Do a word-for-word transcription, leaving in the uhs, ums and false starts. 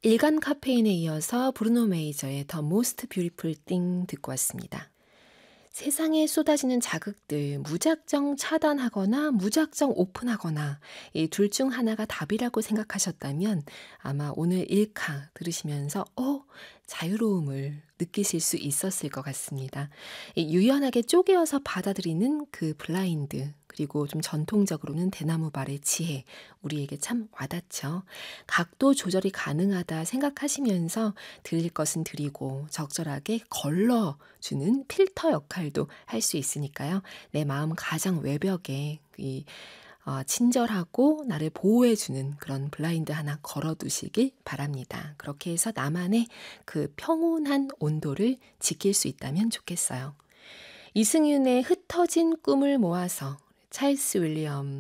일간 카페인에 이어서 브루노 메이저의 The Most Beautiful Thing 듣고 왔습니다. 세상에 쏟아지는 자극들 무작정 차단하거나 무작정 오픈하거나 이 둘 중 하나가 답이라고 생각하셨다면 아마 오늘 일카 들으시면서 어? 자유로움을 느끼실 수 있었을 것 같습니다. 이 유연하게 쪼개어서 받아들이는 그 블라인드 그리고 좀 전통적으로는 대나무발의 지혜 우리에게 참 와닿죠. 각도 조절이 가능하다 생각하시면서 들릴 것은 들이고 적절하게 걸러주는 필터 역할도 할 수 있으니까요. 내 마음 가장 외벽에 이 어, 친절하고 나를 보호해주는 그런 블라인드 하나 걸어두시길 바랍니다. 그렇게 해서 나만의 그 평온한 온도를 지킬 수 있다면 좋겠어요. 이승윤의 흩어진 꿈을 모아서 찰스 윌리엄